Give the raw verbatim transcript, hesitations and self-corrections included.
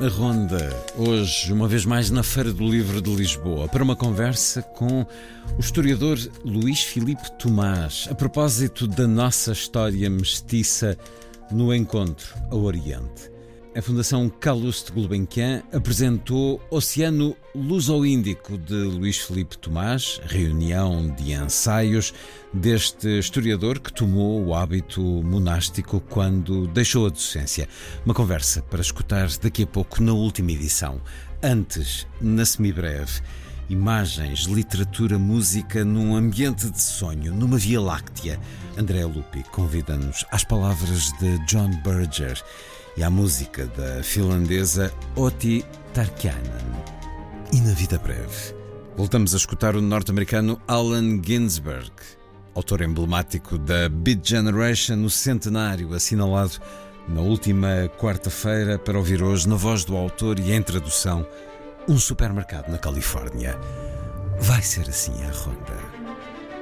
A Ronda, hoje, uma vez mais na Feira do Livro de Lisboa, para uma conversa com o historiador Luís Filipe Tomás, a propósito da nossa história mestiça no encontro ao Oriente. A Fundação Calouste Gulbenkian apresentou Oceano Luso-Índico de Luís Filipe Tomás, reunião de ensaios deste historiador que tomou o hábito monástico quando deixou a docência. Uma conversa para escutar daqui a pouco na última edição. Antes, na semibreve, imagens, literatura, música num ambiente de sonho, numa Via Láctea. André Lupi convida-nos às palavras de John Berger e à música da finlandesa Outi Tarkkanen. E na vida breve, voltamos a escutar o norte-americano Allen Ginsberg, autor emblemático da Beat Generation, no centenário assinalado na última quarta-feira, para ouvir hoje, na voz do autor e em tradução, Um Supermercado na Califórnia. Vai ser assim a Ronda.